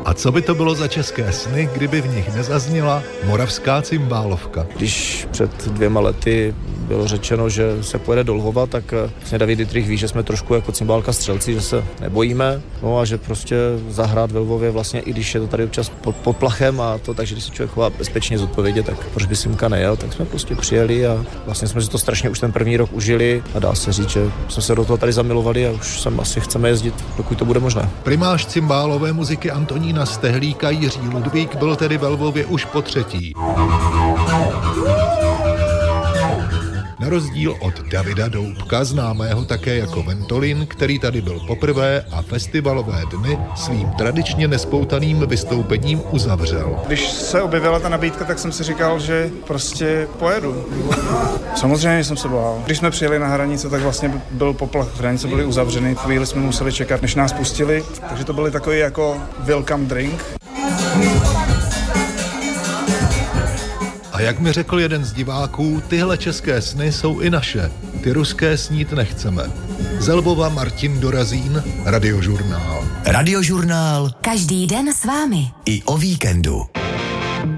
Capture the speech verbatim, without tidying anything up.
A co by to bylo za české sny, kdyby v nich nezazněla moravská cymbálovka? Když před dvěma lety bylo řečeno, že se pojede do Lvova, tak vlastně David Dittrich ví, že jsme trošku jako cymbálka střelci, že se nebojíme, no a že prostě zahrát ve Lvově vlastně, i když je to tady občas pod, pod plachem a to, takže když se člověk chová bezpečně zodpovědě, tak proč by Simka nejel, tak jsme prostě přijeli a vlastně jsme si to strašně už ten první rok užili a dá se říct, že jsme se do toho tady zamilovali a už sem asi chceme jezdit, dokud to bude možné. Primář cymbálové muziky Antonína Stehlíka Jiří Ludvík byl tedy ve Lvově už po třetí. Na rozdíl od Davida Doubka, známého také jako Ventolin, který tady byl poprvé a festivalové dny svým tradičně nespoutaným vystoupením uzavřel. Když se objevila ta nabídka, tak jsem si říkal, že prostě pojedu. Samozřejmě jsem se bál. Když jsme přijeli na hranice, tak vlastně byl poplach, hranice byly uzavřeny, chvíli jsme museli čekat, než nás pustili, takže to byly takový jako welcome drink. A jak mi řekl jeden z diváků, tyhle české sny jsou i naše. Ty ruské snít nechceme. Z Lvova Martin Dorazín, Radiožurnál. Radiožurnál. Každý den s vámi. I o víkendu.